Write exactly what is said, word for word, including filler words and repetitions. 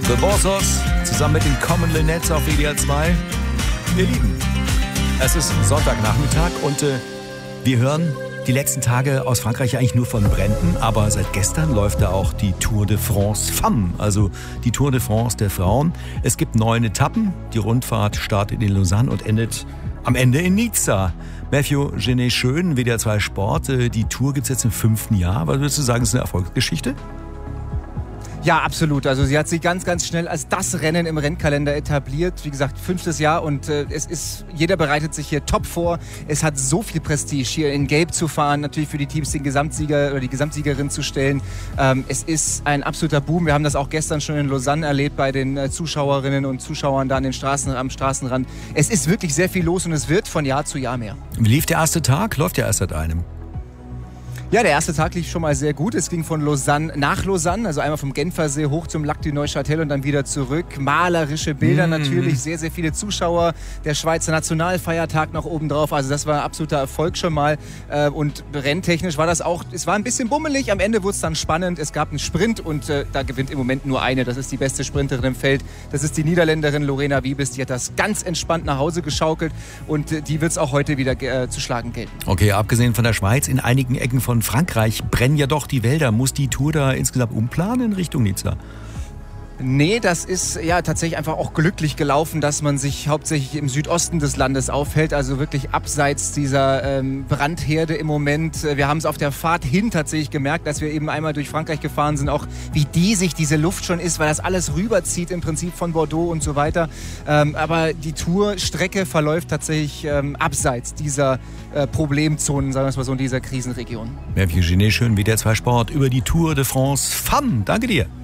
The Bossos zusammen mit den Common Linnets auf W D R zwei. Wir lieben. Es ist Sonntagnachmittag und äh, wir hören die letzten Tage aus Frankreich eigentlich nur von Bränden, aber seit gestern läuft da auch die Tour de France Femmes, also die Tour de France der Frauen. Es gibt neun Etappen, die Rundfahrt startet in Lausanne und endet am Ende in Nizza. Matthew Genet-Schön, W D R zwei Sport, die Tour gibt es jetzt im fünften Jahr. Was würdest du sagen, ist eine Erfolgsgeschichte? Ja, absolut. Also sie hat sich ganz, ganz schnell als das Rennen im Rennkalender etabliert. Wie gesagt, fünftes Jahr und äh, es ist, jeder bereitet sich hier top vor. Es hat so viel Prestige, hier in Gelb zu fahren, natürlich für die Teams den Gesamtsieger oder die Gesamtsiegerin zu stellen. Ähm, es ist ein absoluter Boom. Wir haben das auch gestern schon in Lausanne erlebt bei den äh, Zuschauerinnen und Zuschauern da an den Straßen, am Straßenrand. Es ist wirklich sehr viel los und es wird von Jahr zu Jahr mehr. Wie lief der erste Tag? Läuft ja erst seit einem. Ja, der erste Tag lief schon mal sehr gut. Es ging von Lausanne nach Lausanne, also einmal vom Genfersee hoch zum Lac du Neuchâtel und dann wieder zurück. Malerische Bilder, mm. natürlich, sehr, sehr viele Zuschauer. Der Schweizer Nationalfeiertag noch oben drauf. Also das war ein absoluter Erfolg schon mal. Und renntechnisch war das auch, es war ein bisschen bummelig. Am Ende wurde es dann spannend. Es gab einen Sprint und äh, da gewinnt im Moment nur eine. Das ist die beste Sprinterin im Feld. Das ist die Niederländerin Lorena Wiebes. Die hat das ganz entspannt nach Hause geschaukelt und äh, die wird es auch heute wieder äh, zu schlagen gelten. Okay, abgesehen von der Schweiz, in einigen Ecken von Frankreich brennen ja doch die Wälder. Muss die Tour da insgesamt umplanen in Richtung Nizza? Nee, das ist ja tatsächlich einfach auch glücklich gelaufen, dass man sich hauptsächlich im Südosten des Landes aufhält, also wirklich abseits dieser ähm, Brandherde im Moment. Wir haben es auf der Fahrt hin tatsächlich gemerkt, dass wir eben einmal durch Frankreich gefahren sind, auch wie diesig diese Luft schon ist, weil das alles rüberzieht im Prinzip von Bordeaux und so weiter. Ähm, aber die Tourstrecke verläuft tatsächlich ähm, abseits dieser äh, Problemzonen, sagen wir es mal so, in dieser Krisenregion. Matthew Genet-Schön, W D R zwei Sport über die Tour de France Femmes. Danke dir.